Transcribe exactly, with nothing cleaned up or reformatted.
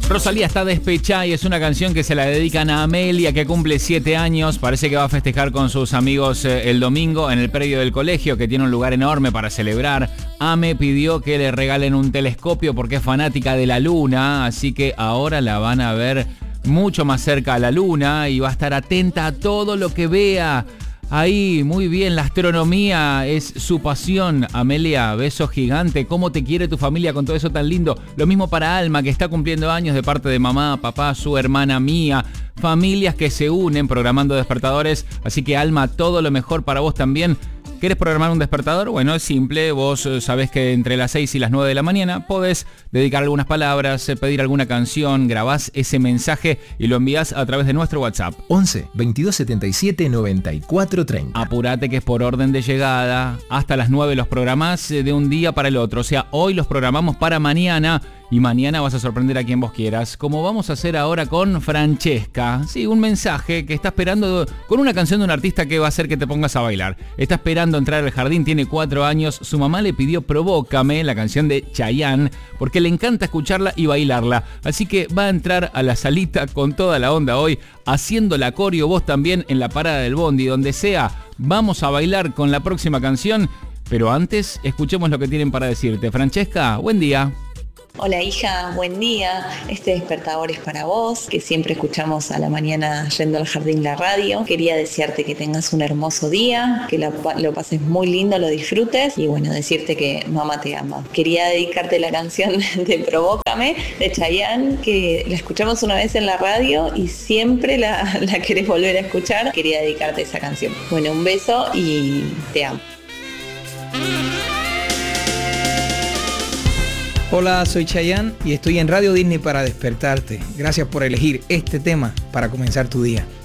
Rosalía está despechada y es una canción que se la dedican a Amelia, que cumple siete años. Parece que va a festejar con sus amigos eh, el domingo en el predio del colegio, que tiene un lugar enorme para celebrar. Ame pidió que le regalen un telescopio porque es fanática de la luna, así que ahora la van a ver mucho más cerca a la luna y va a estar atenta a todo lo que vea. Ahí, muy bien, la astronomía es su pasión. Amelia, beso gigante. ¿Cómo te quiere tu familia con todo eso tan lindo? Lo mismo para Alma, que está cumpliendo años de parte de mamá, papá, su hermana Mía. Familias que se unen programando despertadores. Así que Alma, todo lo mejor para vos también. ¿Querés programar un despertador? Bueno, es simple. Vos sabés que entre las seis y las nueve de la mañana podés dedicar algunas palabras, pedir alguna canción, grabás ese mensaje y lo envías a través de nuestro WhatsApp. once, veintidós setenta y siete, noventa y cuatro treinta. Apurate que es por orden de llegada. Hasta las nueve los programás de un día para el otro. O sea, hoy los programamos para mañana. Y mañana vas a sorprender a quien vos quieras, como vamos a hacer ahora con Francesca. Sí, un mensaje que está esperando con una canción de un artista que va a hacer que te pongas a bailar. Está esperando entrar al jardín, tiene cuatro años. Su mamá le pidió Provócame, la canción de Chayanne, porque le encanta escucharla y bailarla. Así que va a entrar a la salita con toda la onda hoy, haciendo la coreo. Vos también en la parada del bondi, donde sea. Vamos a bailar con la próxima canción. Pero antes, escuchemos lo que tienen para decirte. Francesca, buen día. Hola hija, buen día. Este despertador es para vos, que siempre escuchamos a la mañana yendo al jardín la radio. Quería desearte que tengas un hermoso día, que lo, lo pases muy lindo, lo disfrutes y bueno, decirte que mamá te ama. Quería dedicarte la canción de Provócame de Chayanne, que la escuchamos una vez en la radio y siempre la, la querés volver a escuchar. Quería dedicarte esa canción. Bueno, un beso y te amo. Hola, soy Chayanne y estoy en Radio Disney para despertarte. Gracias por elegir este tema para comenzar tu día.